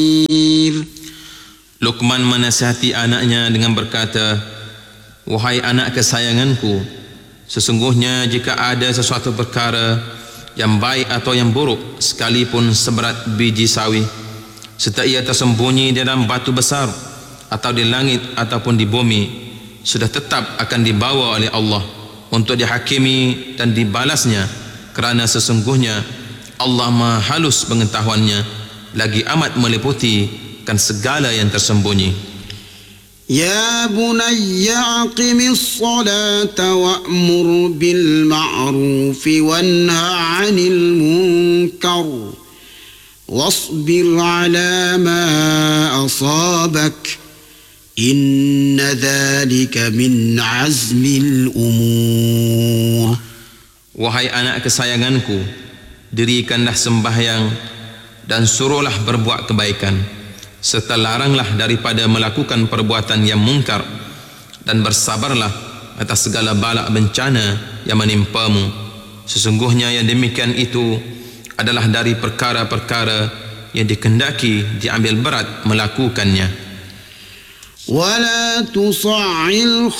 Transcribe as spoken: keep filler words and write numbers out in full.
Luqman menasihati anaknya dengan berkata, "Wahai anak kesayanganku, sesungguhnya jika ada sesuatu perkara yang baik atau yang buruk sekalipun seberat biji sawi, serta ia tersembunyi di dalam batu besar atau di langit ataupun di bumi, sudah tetap akan dibawa oleh Allah untuk dihakimi dan dibalasnya, kerana sesungguhnya Allah Maha halus pengetahuannya, lagi amat meliputi kan segala yang tersembunyi." Ya bunayya aqimis salata wa'mur bil ma'ruf wanha 'anil munkar wasbir 'ala ma asabak inna dhalika min azmil umur. Wahai anak kesayanganku, dirikanlah sembahyang dan suruhlah berbuat kebaikan, serta laranglah daripada melakukan perbuatan yang mungkar, dan bersabarlah atas segala bala bencana yang menimpamu. Sesungguhnya yang demikian itu adalah dari perkara-perkara yang dikehendaki diambil berat melakukannya. ولا تصعر